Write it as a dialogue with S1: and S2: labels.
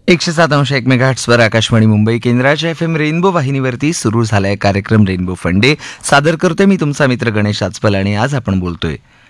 S1: 107.1 मेगाहर्ट्झवर आकाशवाणी मुंबई केंद्राच्या FM rainbow वाहिनीवरती सुरू झालाय कार्यक्रम रेनबो फंडे. सादर करतोय मी तुमचा मित्र गणेश आचपल आणि आज आपण बोलतोय